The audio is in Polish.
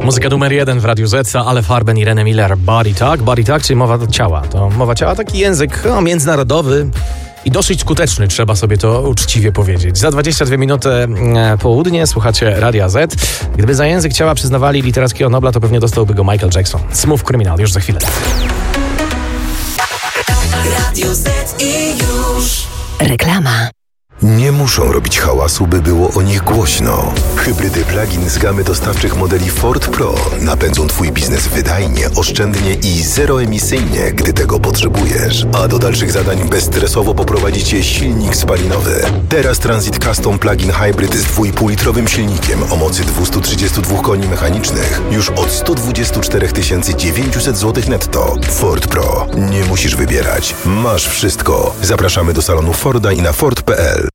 Muzyka numer 1 w Radiu Z, Ale Farben, Irene Miller, Body Talk. Body Talk, czyli mowa ciała. To mowa ciała, taki język międzynarodowy i dosyć skuteczny, trzeba sobie to uczciwie powiedzieć. Za 22 minuty południe słuchacie Radia Z. Gdyby za język ciała przyznawali literackiego Nobla, to pewnie dostałby go Michael Jackson. Smooth Criminal, już za chwilę. Radio Z i już. Reklama. Nie muszą robić hałasu, by było o nich głośno. Hybrydy plug-in z gamy dostawczych modeli Ford Pro napędzą Twój biznes wydajnie, oszczędnie i zeroemisyjnie, gdy tego potrzebujesz. A do dalszych zadań bezstresowo poprowadzi Cię silnik spalinowy. Teraz Transit Custom Plug-in Hybrid z 2,5-litrowym silnikiem o mocy 232 koni mechanicznych już od 124 900 zł netto. Ford Pro. Nie musisz wybierać. Masz wszystko. Zapraszamy do salonu Forda i na Ford.pl.